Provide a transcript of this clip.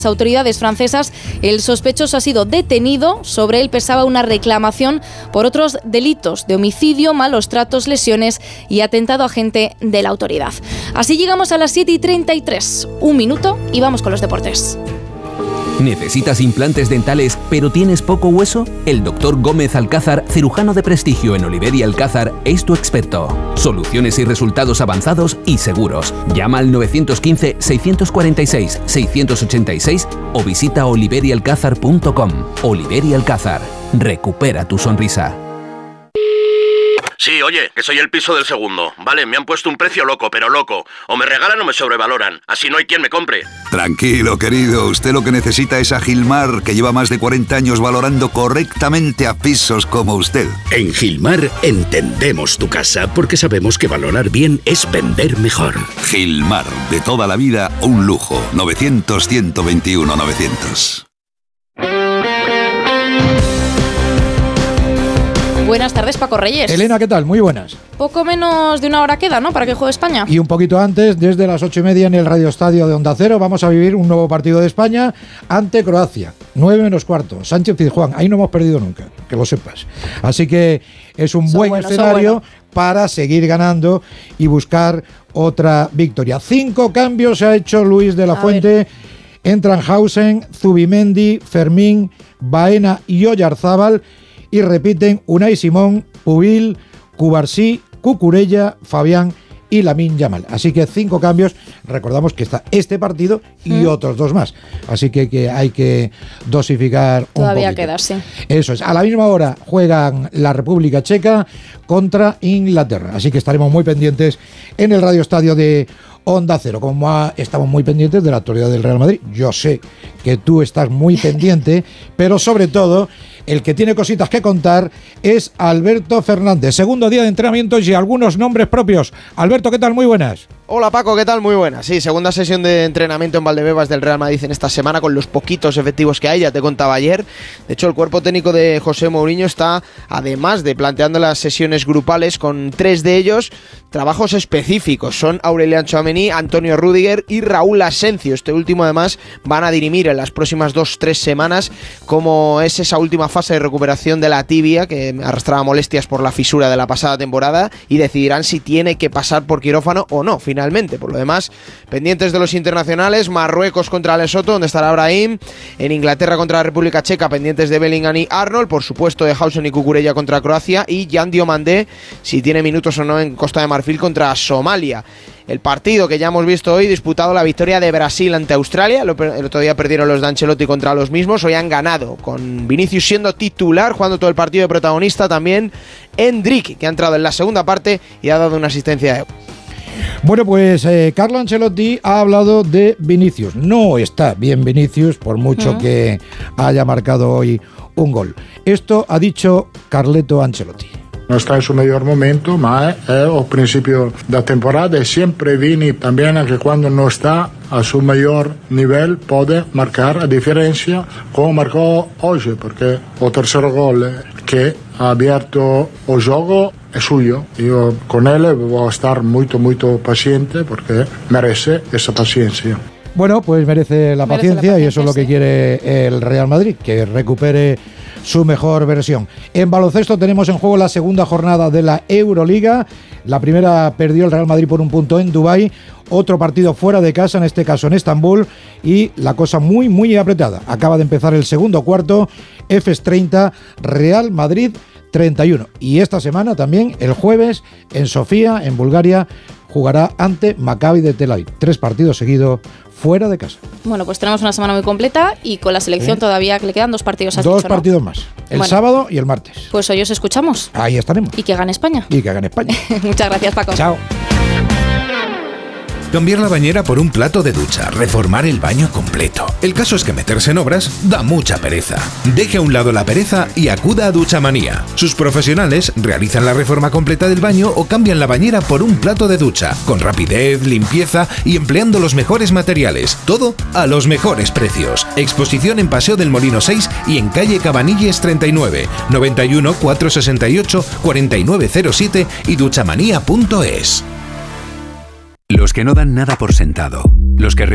autoridades francesas, el sospechoso ha sido detenido. Sobre él pesaba una reclamación por otros delitos de homicidio, malos tratos, lesiones y atentado a agente de la autoridad. Así llegamos a las 7:33. Un minuto y vamos con los deportes. ¿Necesitas implantes dentales pero tienes poco hueso? El Dr. Gómez Alcázar, cirujano de prestigio en Oliver y Alcázar, es tu experto. Soluciones y resultados avanzados y seguros. Llama al 915-646-686 o visita oliverialcázar.com. Oliver y Alcázar. Recupera tu sonrisa. Sí, oye, que soy el piso del segundo. Vale, me han puesto un precio loco, pero loco. O me regalan o me sobrevaloran. Así no hay quien me compre. Tranquilo, querido. Usted lo que necesita es a Gilmar, que lleva más de 40 años valorando correctamente a pisos como usted. En Gilmar entendemos tu casa porque sabemos que valorar bien es vender mejor. Gilmar, de toda la vida, un lujo. 900-121-900. Buenas tardes, Paco Reyes. Elena, ¿qué tal? Muy buenas. Poco menos de una hora queda, ¿no?, para que juegue España. Y un poquito antes, desde las 8:30 en el Radio Estadio de Onda Cero, vamos a vivir un nuevo partido de España ante Croacia. 9:15. Sánchez-Pizjuán. Ahí no hemos perdido nunca, que lo sepas. Así que es un buen escenario para seguir ganando y buscar otra victoria. 5 cambios se ha hecho Luis de la Fuente. Entran Hausen, Zubimendi, Fermín, Baena y Oyarzábal. Y repiten Unai Simón, Pubil, Cubarsí, Cucurella, Fabián y Lamine Yamal. Así que 5 cambios. Recordamos que está este partido y otros 2 más. Así que hay que dosificar Todavía un poquito. queda, sí. Eso es. A la misma hora juegan la República Checa contra Inglaterra. Así que estaremos muy pendientes en el Radio Estadio de Onda Cero. Como estamos muy pendientes de la actualidad del Real Madrid. Yo sé que tú estás muy pendiente, pero sobre todo el que tiene cositas que contar es Alberto Fernández. Segundo día de entrenamientos y algunos nombres propios. Alberto, ¿qué tal? Muy buenas. Hola Paco, ¿qué tal? Muy buenas. Sí, segunda sesión de entrenamiento en Valdebebas del Real Madrid en esta semana con los poquitos efectivos que hay, ya te contaba ayer. De hecho, el cuerpo técnico de José Mourinho está, además de planteando las sesiones grupales, con 3 de ellos trabajos específicos. Son Aurelian Tchouaméni, Antonio Rüdiger y Raúl Asencio. Este último además van a dirimir en las próximas 2-3 semanas cómo es esa última fase de recuperación de la tibia, que arrastraba molestias por la fisura de la pasada temporada, y decidirán si tiene que pasar por quirófano o no, finalmente. Por lo demás, pendientes de los internacionales, Marruecos contra Lesoto, donde estará Brahim, en Inglaterra contra la República Checa, pendientes de Bellingham y Arnold, por supuesto de Hausen y Cucurella contra Croacia, y Jan Diomandé, si tiene minutos o no en Costa de Marfil contra Somalia. El partido que ya hemos visto hoy, disputado la victoria de Brasil ante Australia. El otro día perdieron los de Ancelotti contra los mismos. Hoy han ganado, con Vinicius siendo titular, jugando todo el partido de protagonista. También Endrick, que ha entrado en la segunda parte y ha dado una asistencia de... Bueno, pues Carlo Ancelotti ha hablado de Vinicius. No está bien Vinicius, por mucho que haya marcado hoy un gol. Esto ha dicho Carleto Ancelotti. No está en su mejor momento, ma al principio de la temporada y siempre Vini también, anche cuando no está a su mejor nivel, puede marcar a diferencia como marcó hoy, porque el tercer gol que ha abierto el juego es suyo. Yo con él voy a estar muy paciente porque merece esa paciencia. Bueno, pues merece la paciencia y eso es lo que quiere el Real Madrid, que recupere su mejor versión. En baloncesto tenemos en juego la segunda jornada de la Euroliga. La primera perdió el Real Madrid por 1 punto en Dubái. Otro partido fuera de casa, en este caso en Estambul, y la cosa muy apretada. Acaba de empezar el segundo cuarto. Efes 30, Real Madrid 31. Y esta semana también, el jueves, en Sofía, en Bulgaria, jugará ante Maccabi de Tel Aviv. 3 partidos seguidos fuera de casa. Bueno, pues tenemos una semana muy completa y con la selección todavía le quedan 2 partidos. 2 partidos más, el sábado y el martes. Pues hoy os escuchamos. Ahí estaremos. Y que gane España. Muchas gracias, Paco. Chao. Cambiar la bañera por un plato de ducha, reformar el baño completo. El caso es que meterse en obras da mucha pereza. Deje a un lado la pereza y acuda a Duchamanía. Sus profesionales realizan la reforma completa del baño o cambian la bañera por un plato de ducha, con rapidez, limpieza y empleando los mejores materiales. Todo a los mejores precios. Exposición en Paseo del Molino 6 y en calle Cabanilles 39, 91 468 4907 y duchamanía.es. Los que no dan nada por sentado, los que